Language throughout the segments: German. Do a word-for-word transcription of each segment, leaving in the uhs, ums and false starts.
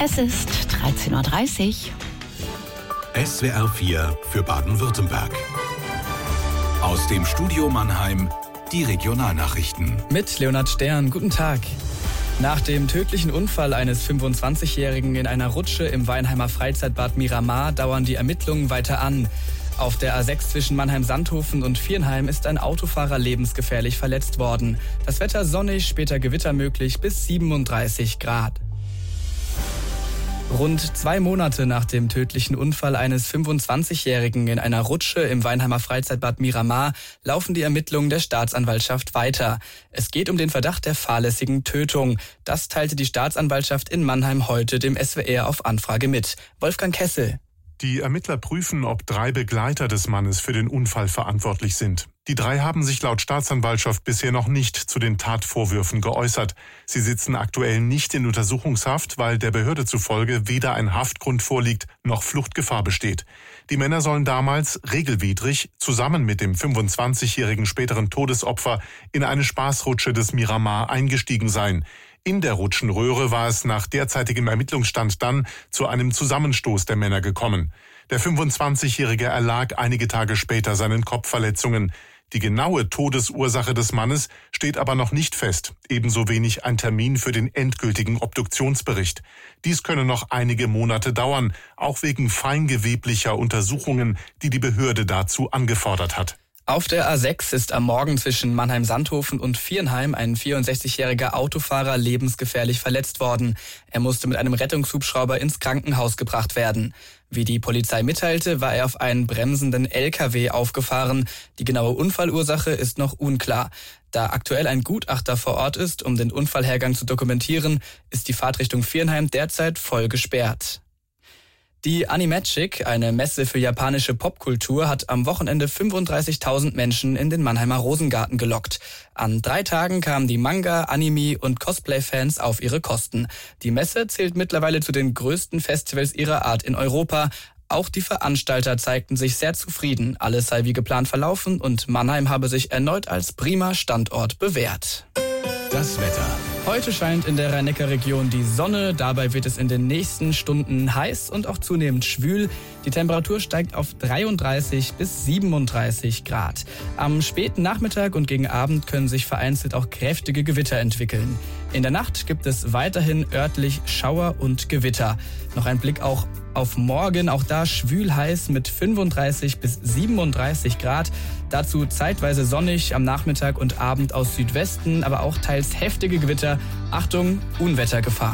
Es ist dreizehn Uhr dreißig. S W R vier für Baden-Württemberg. Aus dem Studio Mannheim die Regionalnachrichten. Mit Leonhard Stern, guten Tag. Nach dem tödlichen Unfall eines fünfundzwanzigjährigen in einer Rutsche im Weinheimer Freizeitbad Miramar dauern die Ermittlungen weiter an. Auf der A sechs zwischen Mannheim-Sandhofen und Viernheim ist ein Autofahrer lebensgefährlich verletzt worden. Das Wetter sonnig, später Gewitter möglich bis siebenunddreißig Grad. Rund zwei Monate nach dem tödlichen Unfall eines fünfundzwanzigjährigen in einer Rutsche im Weinheimer Freizeitbad Miramar laufen die Ermittlungen der Staatsanwaltschaft weiter. Es geht um den Verdacht der fahrlässigen Tötung. Das teilte die Staatsanwaltschaft in Mannheim heute dem S W R auf Anfrage mit. Wolfgang Kessel. Die Ermittler prüfen, ob drei Begleiter des Mannes für den Unfall verantwortlich sind. Die drei haben sich laut Staatsanwaltschaft bisher noch nicht zu den Tatvorwürfen geäußert. Sie sitzen aktuell nicht in Untersuchungshaft, weil der Behörde zufolge weder ein Haftgrund vorliegt, noch Fluchtgefahr besteht. Die Männer sollen damals regelwidrig zusammen mit dem fünfundzwanzigjährigen späteren Todesopfer in eine Spaßrutsche des Miramar eingestiegen sein. In der Rutschenröhre war es nach derzeitigem Ermittlungsstand dann zu einem Zusammenstoß der Männer gekommen. Der fünfundzwanzigjährige erlag einige Tage später seinen Kopfverletzungen. Die genaue Todesursache des Mannes steht aber noch nicht fest, ebenso wenig ein Termin für den endgültigen Obduktionsbericht. Dies könne noch einige Monate dauern, auch wegen feingeweblicher Untersuchungen, die die Behörde dazu angefordert hat. Auf der A sechs ist am Morgen zwischen Mannheim-Sandhofen und Viernheim ein vierundsechzigjähriger Autofahrer lebensgefährlich verletzt worden. Er musste mit einem Rettungshubschrauber ins Krankenhaus gebracht werden. Wie die Polizei mitteilte, war er auf einen bremsenden L K W aufgefahren. Die genaue Unfallursache ist noch unklar. Da aktuell ein Gutachter vor Ort ist, um den Unfallhergang zu dokumentieren, ist die Fahrt Richtung Viernheim derzeit voll gesperrt. Die Animagic, eine Messe für japanische Popkultur, hat am Wochenende fünfunddreißigtausend Menschen in den Mannheimer Rosengarten gelockt. An drei Tagen kamen die Manga-, Anime- und Cosplay-Fans auf ihre Kosten. Die Messe zählt mittlerweile zu den größten Festivals ihrer Art in Europa. Auch die Veranstalter zeigten sich sehr zufrieden. Alles sei wie geplant verlaufen und Mannheim habe sich erneut als prima Standort bewährt. Das Wetter. Heute scheint in der Rhein-Neckar-Region die Sonne. Dabei wird es in den nächsten Stunden heiß und auch zunehmend schwül. Die Temperatur steigt auf dreiunddreißig bis siebenunddreißig Grad. Am späten Nachmittag und gegen Abend können sich vereinzelt auch kräftige Gewitter entwickeln. In der Nacht gibt es weiterhin örtlich Schauer und Gewitter. Noch ein Blick auch auf morgen, auch da schwül heiß mit fünfunddreißig bis siebenunddreißig Grad. Dazu zeitweise sonnig am Nachmittag und Abend aus Südwesten, aber auch teils heftige Gewitter. Achtung, Unwettergefahr.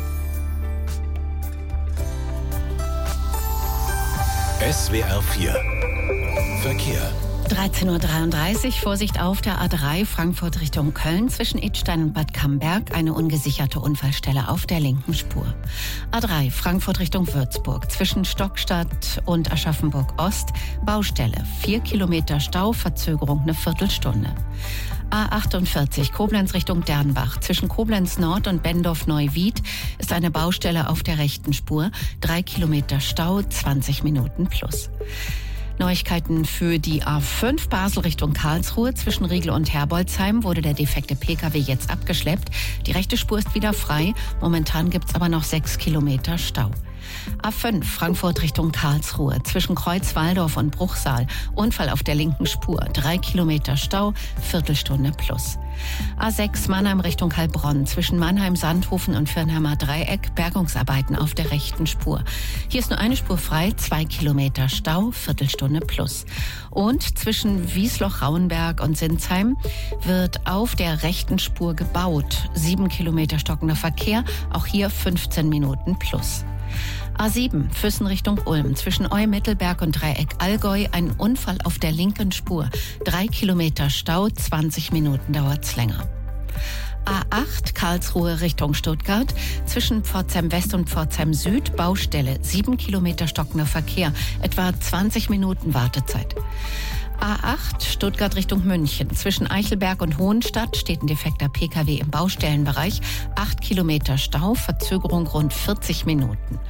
S W R vier Verkehr. dreizehn Uhr dreiunddreißig, Vorsicht auf der A drei Frankfurt Richtung Köln zwischen Idstein und Bad Camberg, eine ungesicherte Unfallstelle auf der linken Spur. A drei Frankfurt Richtung Würzburg zwischen Stockstadt und Aschaffenburg Ost, Baustelle, vier Kilometer Stau, Verzögerung eine Viertelstunde. A achtundvierzig Koblenz Richtung Dernbach zwischen Koblenz Nord und Bendorf-Neuwied ist eine Baustelle auf der rechten Spur, drei Kilometer Stau, zwanzig Minuten plus. Neuigkeiten für die A fünf Basel Richtung Karlsruhe. Zwischen Riegel und Herbolzheim wurde der defekte P K W jetzt abgeschleppt. Die rechte Spur ist wieder frei. Momentan gibt's aber noch sechs Kilometer Stau. A fünf Frankfurt Richtung Karlsruhe. Zwischen Kreuzwaldorf und Bruchsal. Unfall auf der linken Spur. Drei Kilometer Stau, Viertelstunde plus. A sechs Mannheim Richtung Heilbronn. Zwischen Mannheim, Sandhofen und Viernheimer Dreieck. Bergungsarbeiten auf der rechten Spur. Hier ist nur eine Spur frei. Zwei Kilometer Stau, Viertelstunde plus. Und zwischen Wiesloch-Rauenberg und Sinsheim wird auf der rechten Spur gebaut. Sieben Kilometer stockender Verkehr. Auch hier fünfzehn Minuten plus. A sieben, Füssen Richtung Ulm. Zwischen Eu-Mittelberg und Dreieck Allgäu ein Unfall auf der linken Spur. Drei Kilometer Stau, zwanzig Minuten dauert's länger. A acht, Karlsruhe Richtung Stuttgart. Zwischen Pforzheim West und Pforzheim Süd, Baustelle. Sieben Kilometer stockender Verkehr. Etwa zwanzig Minuten Wartezeit. A acht, Stuttgart Richtung München. Zwischen Eichelberg und Hohenstadt steht ein defekter P K W im Baustellenbereich. Acht Kilometer Stau, Verzögerung rund vierzig Minuten.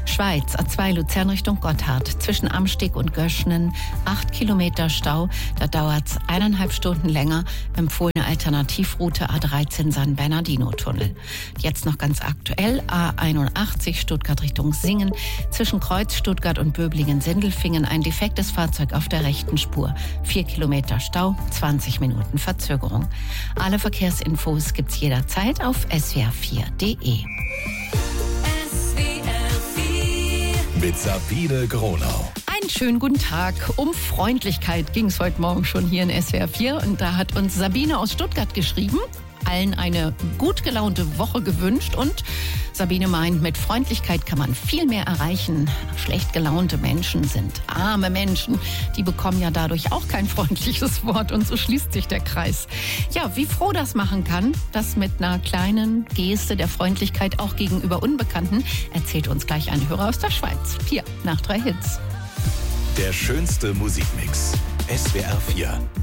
Schweiz, A zwei Luzern Richtung Gotthard. Zwischen Amsteg und Göschnen acht Kilometer Stau. Da dauert es eineinhalb Stunden länger. Empfohlene Alternativroute A dreizehn San Bernardino-Tunnel. Jetzt noch ganz aktuell A einundachtzig Stuttgart Richtung Singen. Zwischen Kreuz Stuttgart und Böblingen-Sindelfingen ein defektes Fahrzeug auf der rechten Spur. Vier Kilometer Stau, zwanzig Minuten Verzögerung. Alle Verkehrsinfos gibt's jederzeit auf S W R vier punkt de. Mit Sabine Gronau. Einen schönen guten Tag. Um Freundlichkeit ging es heute Morgen schon hier in S W R vier. Und da hat uns Sabine aus Stuttgart geschrieben, allen eine gut gelaunte Woche gewünscht. Und Sabine meint, mit Freundlichkeit kann man viel mehr erreichen. Schlecht gelaunte Menschen sind arme Menschen. Die bekommen ja dadurch auch kein freundliches Wort. Und so schließt sich der Kreis. Ja, wie froh das machen kann, das mit einer kleinen Geste der Freundlichkeit auch gegenüber Unbekannten, erzählt uns gleich ein Hörer aus der Schweiz. Hier nach drei Hits. Der schönste Musikmix. S W R vier.